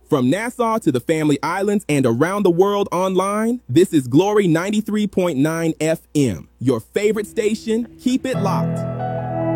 From Nassau to the Family Islands and around the world online, this is Glory 93.9 FM, your favorite station. Keep it locked.